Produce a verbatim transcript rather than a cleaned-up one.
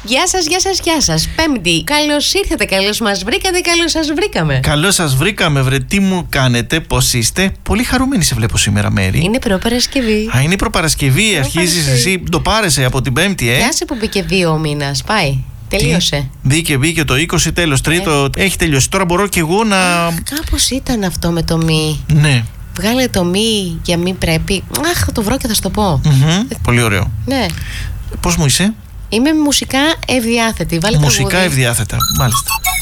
Γεια σας, γεια σας, γεια σας. Πέμπτη. Καλώς ήρθατε, καλώς μας βρήκατε, καλώς σας βρήκαμε. Καλώς σας βρήκαμε, βρε. Τι μου κάνετε, πώς είστε? Πολύ χαρούμενη σε βλέπω σήμερα, Μέρη. Είναι προπαρασκευή. Α, είναι προπαρασκευή. Αρχίζεις εσύ, το πάρεσαι από την Πέμπτη, ε. Και άσε που μπήκε δύο ο μήνας. Πάει. Τελείωσε. Μπήκε, μπήκε το είκοσι, τέλος. Τρίτο, ε. έχει τελειώσει. Τώρα μπορώ κι εγώ να. Αχ, κάπως ήταν αυτό με το μη. Ναι. Βγάλε το μη για μη πρέπει. Αχ, θα το βρω και θα σου το πω. Mm-hmm. Πολύ ωραίο. Ναι. Πώς μου είσαι? Είμαι μουσικά ευδιάθετη. Βάλε μουσικά τραγούδι. ευδιάθετα. Μάλιστα.